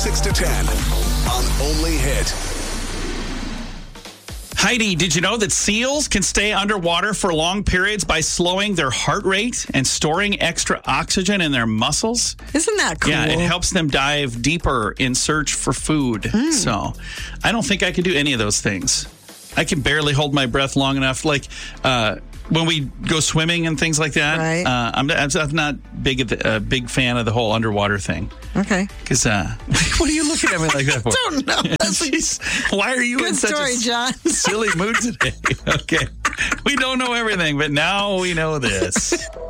6 to 10 on Only Hit. Heidi, did you know that seals can stay underwater for long periods by slowing their heart rate and storing extra oxygen in their muscles? Isn't that cool? Yeah, it helps them dive deeper in search for food. So I don't think I could do any of those things. I can barely hold my breath long enough. Like when we go swimming and things like that, Right. I'm not a big fan of the whole underwater thing. Okay. Because what are you looking at me like that for? I don't know. That's a Jeez, why are you in good such story, a John. silly mood today? Okay. We don't know everything, but now we know this.